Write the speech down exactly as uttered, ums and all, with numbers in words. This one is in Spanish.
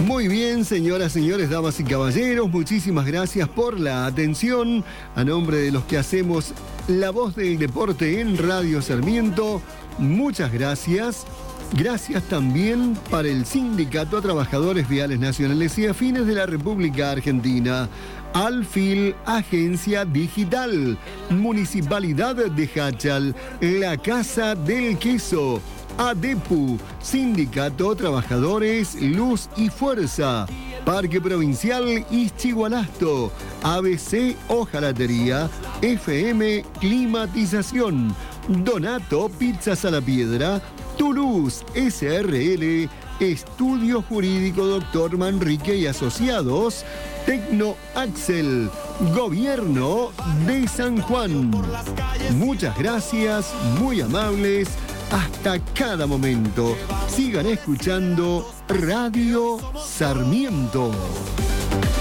Muy bien, señoras, señores, damas y caballeros, muchísimas gracias por la atención. A nombre de los que hacemos La Voz del Deporte en Radio Sarmiento, muchas gracias. Gracias también para el Sindicato a Trabajadores Viales Nacionales y Afines de la República Argentina, Alfil Agencia Digital, Municipalidad de Jáchal, La Casa del Queso, ADEPU, Sindicato Trabajadores Luz y Fuerza, Parque Provincial Ischigualasto, A B C Hojalatería, F M Climatización, Donato Pizzas a la Piedra, Toulouse S R L, Estudio Jurídico Doctor Manrique y Asociados, Tecno Axel, Gobierno de San Juan. Muchas gracias, muy amables, hasta cada momento. Sigan escuchando Radio Sarmiento.